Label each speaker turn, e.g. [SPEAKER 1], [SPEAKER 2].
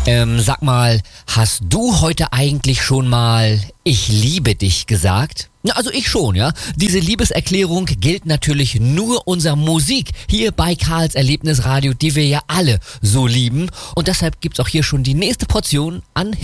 [SPEAKER 1] Sag mal, hast du heute eigentlich schon mal "Ich liebe dich" gesagt? Ja, also ich schon, ja. Diese Liebeserklärung gilt natürlich nur unserer Musik hier bei Karls Erlebnisradio, die wir ja alle so lieben. Und deshalb gibt's auch hier schon die nächste Portion an